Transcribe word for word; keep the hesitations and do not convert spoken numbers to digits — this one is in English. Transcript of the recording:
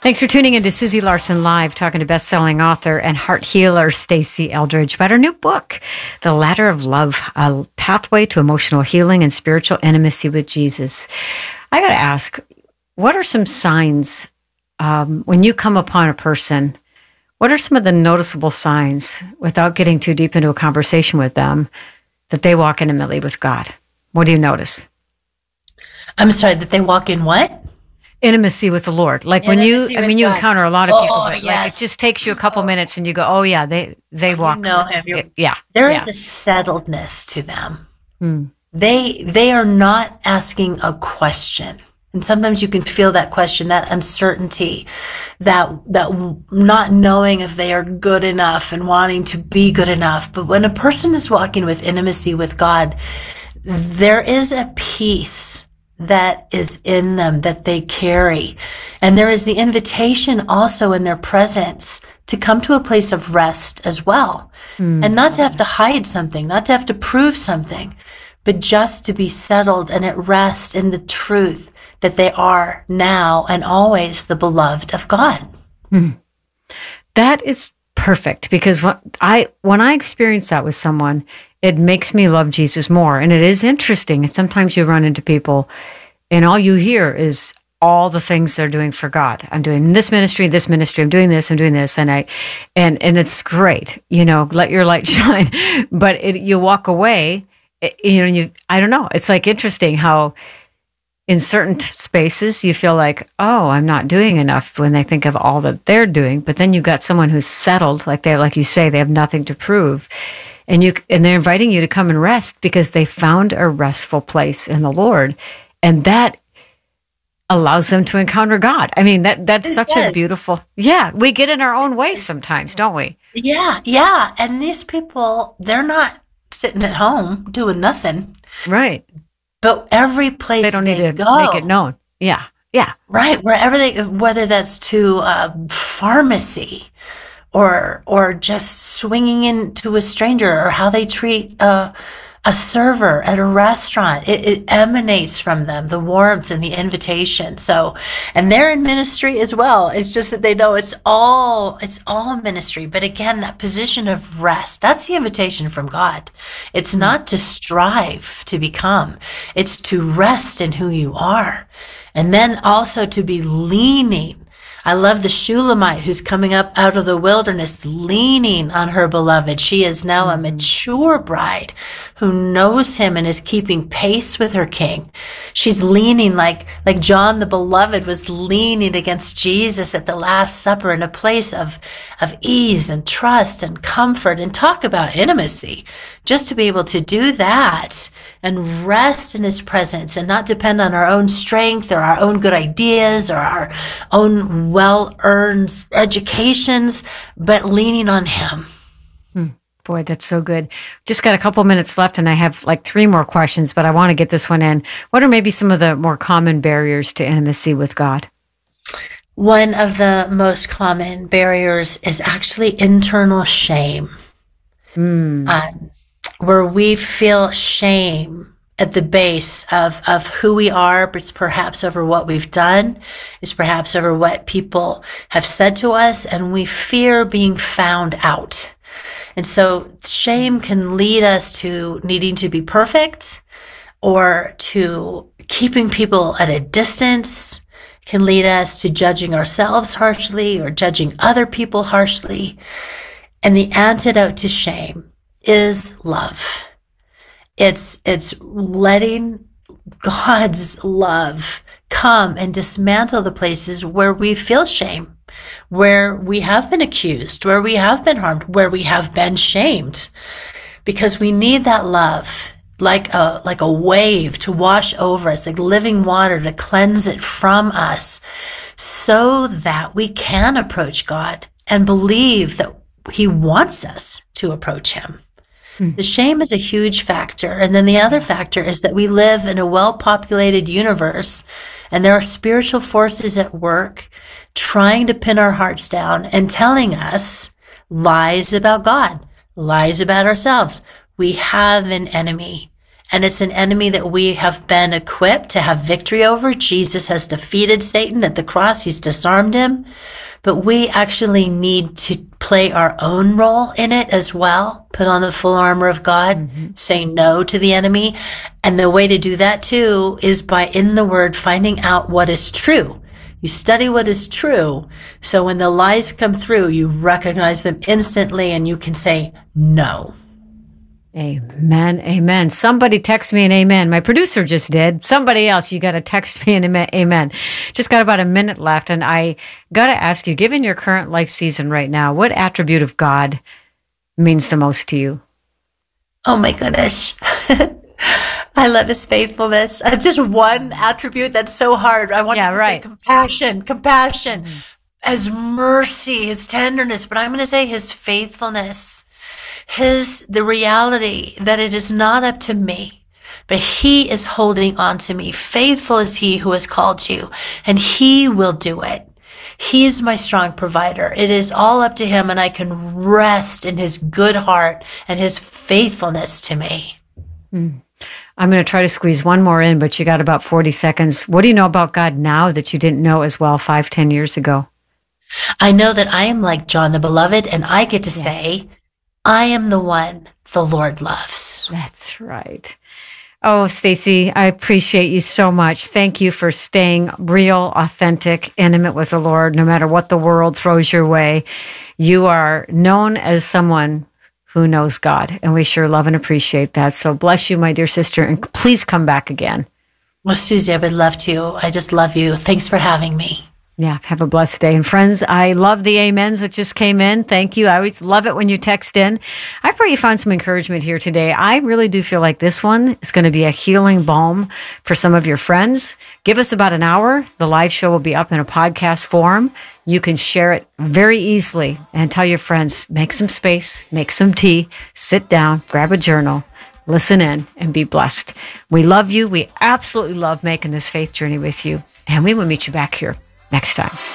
Thanks for tuning in to Susie Larson Live, talking to best-selling author and heart healer Stacey Eldridge about her new book, The Ladder of Love, A Pathway to Emotional Healing and Spiritual Intimacy with Jesus. I got to ask, what are some signs um, when you come upon a person? What are some of the noticeable signs, without getting too deep into a conversation with them, that they walk intimately with God? What do you notice? I'm sorry, that they walk in what? Intimacy with the Lord. Like when you, I mean, you God. encounter a lot of Oh, people, but yes. like it just takes you a couple minutes and you go, oh yeah, they, they Oh, walk. You know him. You're, yeah. There yeah. is a settledness to them. Hmm. They, they are not asking a question. And sometimes you can feel that question, that uncertainty, that, that not knowing if they are good enough and wanting to be good enough. But when a person is walking with intimacy with God, there is a peace that is in them that they carry. And there is the invitation also in their presence to come to a place of rest as well. Mm. And not to have to hide something, not to have to prove something, but just to be settled and at rest in the truth that they are now and always the beloved of God. Mm. That is perfect, because when I, when I experience that with someone, it makes me love Jesus more. And it is interesting. And sometimes you run into people and all you hear is all the things they're doing for God. I'm doing this ministry, this ministry, I'm doing this, I'm doing this. And I, and, and it's great, you know, let your light shine. But it, you walk away, it, you know, you, I don't know. It's like interesting how in certain t- spaces you feel like, oh, I'm not doing enough when they think of all that they're doing. But then you've got someone who's settled, like they, like you say, they have nothing to prove. And you, and they're inviting you to come and rest because they found a restful place in the Lord. And that allows them to encounter God. I mean, that that's it such does. a beautiful, yeah, we get in our own way sometimes, don't we? Yeah, yeah. And these people, they're not sitting at home doing nothing. Right. But every place they don't they need to go, make it known. Yeah, yeah. Right, wherever they, whether that's to a pharmacy, or or just swinging into a stranger, or how they treat a, a server at a restaurant. It, it emanates from them, the warmth and the invitation. So, and they're in ministry as well. It's just that they know it's all, it's all ministry. But again, that position of rest, that's the invitation from God. It's mm-hmm. not to strive to become, it's to rest in who you are. And then also to be leaning. I love the Shulamite who's coming up out of the wilderness, leaning on her beloved. She is now a mature bride who knows him and is keeping pace with her king. She's leaning like, like John the Beloved was leaning against Jesus at the Last Supper in a place of, of ease and trust and comfort, and talk about intimacy. Just to be able to do that and rest in his presence and not depend on our own strength or our own good ideas or our own well-earned educations, but leaning on him. Hmm. Boy, that's so good. Just got a couple minutes left and I have like three more questions, but I want to get this one in. What are maybe some of the more common barriers to intimacy with God? One of the most common barriers is actually internal shame. Mm. Um, where we feel shame at the base of, of who we are, but it's perhaps over what we've done, it's perhaps over what people have said to us, and we fear being found out. And so shame can lead us to needing to be perfect, or to keeping people at a distance, can lead us to judging ourselves harshly or judging other people harshly. And the antidote to shame is love. It's, it's letting God's love come and dismantle the places where we feel shame, where we have been accused, where we have been harmed, where we have been shamed, because we need that love like a, like a wave to wash over us, like living water to cleanse it from us, so that we can approach God and believe that he wants us to approach him. The shame is a huge factor. And then the other factor is that we live in a well-populated universe, and there are spiritual forces at work trying to pin our hearts down and telling us lies about God, lies about ourselves. We have an enemy, And it's an enemy that we have been equipped to have victory over. Jesus has defeated Satan at the cross. He's disarmed him. But we actually need to play our own role in it as well. Put on the full armor of God, mm-hmm. say no to the enemy. And the way to do that too is by in the word finding out what is true. You study what is true. So when the lies come through, you recognize them instantly and you can say no. Amen. Amen. Somebody text me an amen. My producer just did. Somebody else, you got to text me an amen. Just got about a minute left. And I got to ask you, given your current life season right now, what attribute of God means the most to you? Oh my goodness. I love his faithfulness. Uh, just one attribute that's so hard. I want yeah, to right. say compassion, compassion, mm-hmm. his mercy, his tenderness, but I'm going to say his faithfulness. His, the reality that it is not up to me, but he is holding on to me. Faithful is he who has called you, and he will do it. He's my strong provider. It is all up to him, and I can rest in his good heart and his faithfulness to me. Mm. I'm going to try to squeeze one more in, but you got about forty seconds. What do you know about God now that you didn't know as well five, ten years ago? I know that I am like John the Beloved, and I get to yes. say, I am the one the Lord loves. That's right. Oh, Stacy, I appreciate you so much. Thank you for staying real, authentic, intimate with the Lord, no matter what the world throws your way. You are known as someone who knows God, and we sure love and appreciate that. So bless you, my dear sister, and please come back again. Well, Susie, I would love to. I just love you. Thanks for having me. Yeah, have a blessed day. And friends, I love the amens that just came in. Thank you. I always love it when you text in. I pray you found some encouragement here today. I really do feel like this one is going to be a healing balm for some of your friends. Give us about an hour. The live show will be up in a podcast form. You can share it very easily and tell your friends, make some space, make some tea, sit down, grab a journal, listen in, and be blessed. We love you. We absolutely love making this faith journey with you. And we will meet you back here next time.